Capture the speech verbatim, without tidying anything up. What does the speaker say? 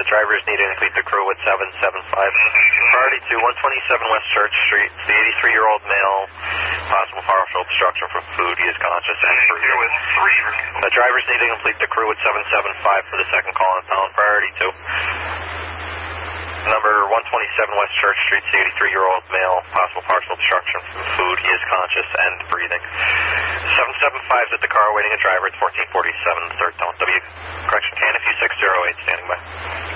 drivers needing to complete the crew with seven seven five. Priority two, one twenty-seven West Church Street. It's the eighty-three-year-old male, possible partial obstruction from food. He is conscious and breathing. With three. The drivers needing to complete the crew with seven seven five for the second call on pound. Priority two. Number one twenty-seven West Church Street, the eighty-three-year-old male, possible partial obstruction from food. He is conscious and breathing. seven seven five is at the car awaiting a driver. It's fourteen forty-seven, third tone. W, correction, K N F U six zero eight, standing by.